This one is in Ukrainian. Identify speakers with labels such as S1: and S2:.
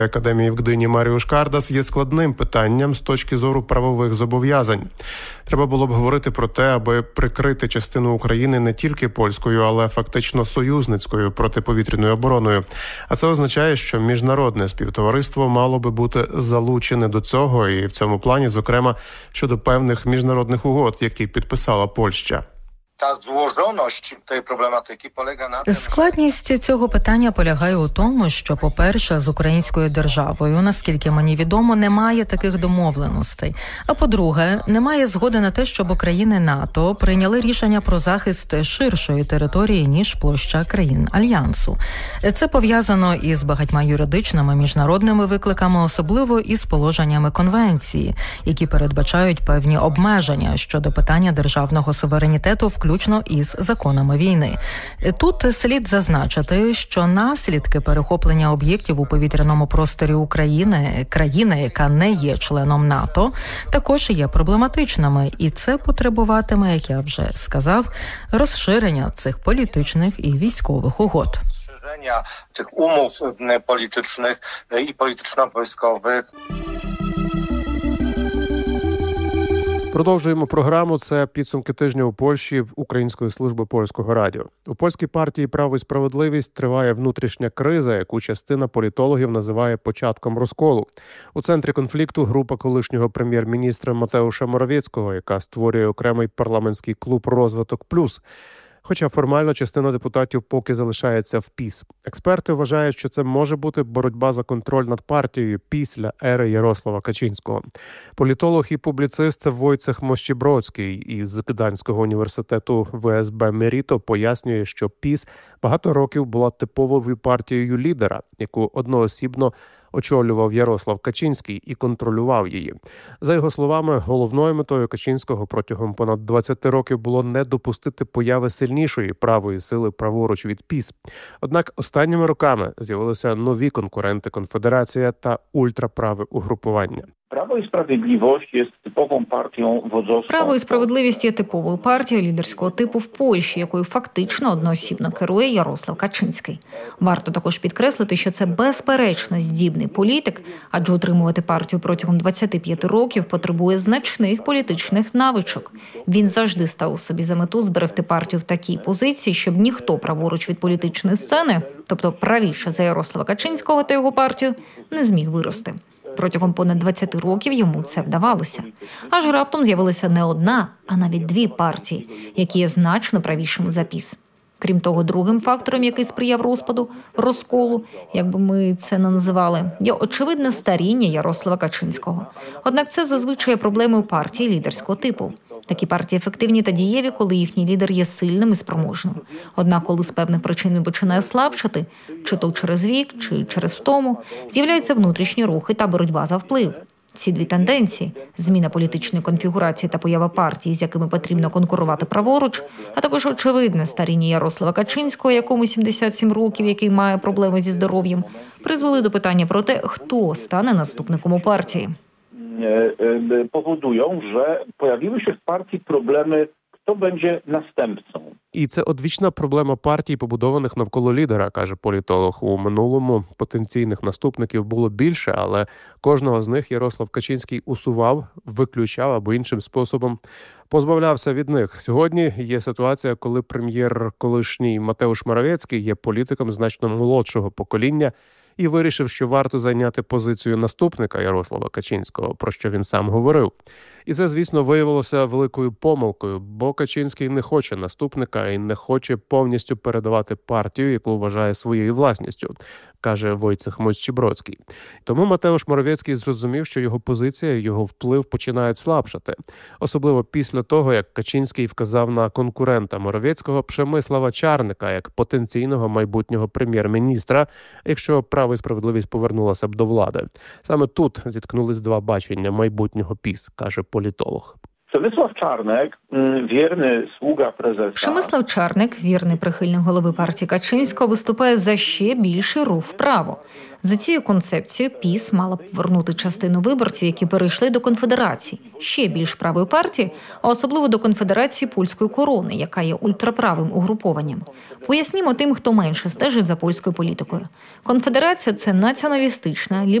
S1: Академії в Гдині Маріуш Кардас є складним питанням з точки зору правових зобов'язань. Треба було б говорити про те, аби прикрити частину України не тільки польською, але фактично союзницькою протиповітряною обороною. А це означає, що міжнародне співтовариство мало би бути залучене до цього і в цьому плані, зокрема, щодо певних міжнародних угод, які підписала Польща.
S2: Складність цього питання полягає у тому, що, по-перше, з українською державою, наскільки мені відомо, немає таких домовленостей. А по-друге, немає згоди на те, щоб країни НАТО прийняли рішення про захист ширшої території, ніж площа країн Альянсу. Це пов'язано із багатьма юридичними міжнародними викликами, особливо із положеннями конвенції, які передбачають певні обмеження щодо питання державного суверенітету, включно із законами війни. Тут слід зазначити, що наслідки перехоплення об'єктів у повітряному просторі України, країни, яка не є членом НАТО, також є проблематичними. І це потребуватиме, як я вже сказав, розширення цих політичних і військових угод.
S3: Розширення цих умов політичних і політично-військових.
S1: Продовжуємо програму. Це підсумки тижня у Польщі Української служби Польського радіо. У польській партії «Право і справедливість» триває внутрішня криза, яку частина політологів називає початком розколу. У центрі конфлікту група колишнього прем'єр-міністра Матеуша Моравєцького, яка створює окремий парламентський клуб «Розвиток Плюс». Хоча формально частина депутатів поки залишається в ПІС. Експерти вважають, що це може бути боротьба за контроль над партією після ери Ярослава Качинського. Політолог і публіцист Войцех Мощібродський із Гданського університету ВСБ Меріто пояснює, що ПІС багато років була типовою партією лідера, яку одноосібно очолював Ярослав Качинський і контролював її. За його словами, головною метою Качинського протягом понад 20 років було не допустити появи сильнішої правої сили праворуч від ПІС. Однак останніми роками з'явилися нові конкуренти – Конфедерація та ультраправе угрупування.
S4: Право і справедливість є типовою партією водзовського.
S5: Право і справедливість є типовою партією лідерського типу в Польщі, якою фактично одноосібно керує Ярослав Качинський. Варто також підкреслити, що це безперечно здібний політик, адже утримувати партію протягом 25 років потребує значних політичних навичок. Він завжди ставив собі за мету зберегти партію в такій позиції, щоб ніхто праворуч від політичної сцени, тобто правіше за Ярослава Качинського та його партію, не зміг вирости. Протягом понад 20 років йому це вдавалося. Аж раптом з'явилася не одна, а навіть дві партії, які є значно правішими за ПІС. Крім того, другим фактором, який сприяв розпаду, розколу, як би ми це не називали, є очевидне старіння Ярослава Качинського. Однак це зазвичай проблемою партії лідерського типу. Такі партії ефективні та дієві, коли їхній лідер є сильним і спроможним. Однак, коли з певних причин він починає слабшати, чи то через вік, чи через втому, з'являються внутрішні рухи та боротьба за вплив. Ці дві тенденції – зміна політичної конфігурації та поява партій, з якими потрібно конкурувати праворуч, а також очевидне старіння Ярослава Качинського, якому 77 років, який має проблеми зі здоров'ям, призвели до питання про те, хто стане наступником у партії.
S4: Powodują, że pojawiły się w partii problemy, kto będzie następcą.
S1: І це одвічна проблема партій, побудованих навколо лідера, каже політолог. У минулому потенційних наступників було більше, але кожного з них Ярослав Качинський усував, виключав або іншим способом позбавлявся від них. Сьогодні є ситуація, коли прем'єр колишній Матеуш Моравєцький є політиком значно молодшого покоління, і вирішив, що варто зайняти позицію наступника Ярослава Качинського, про що він сам говорив. І це, звісно, виявилося великою помилкою, бо Качинський не хоче наступника і не хоче повністю передавати партію, яку вважає своєю власністю, каже Войцех Мощібродський. Тому Матеуш Моравєцький зрозумів, що його позиція, його вплив починають слабшати. Особливо після того, як Качинський вказав на конкурента Моравєцького Przemysława Czarnka як потенційного майбутнього прем'єр-міністра, якщо «Право і справедливість» повернулася б до влади. Саме тут зіткнулись два бачення майбутнього ПІС, каже політолог.
S4: Przemysław Czarnek, wierny sługa prezesa.
S5: Przemysław Czarnek, вірний прихильник голови партії Качинського, виступає за ще більший рух вправо. За цією концепцією ПІС мала б повернути частину виборців, які перейшли до Конфедерації, ще більш правої партії, а особливо до Конфедерації Польської корони, яка є ультраправим угрупованням. Пояснімо тим, хто менше стежить за польською політикою. Конфедерація – це націоналістична,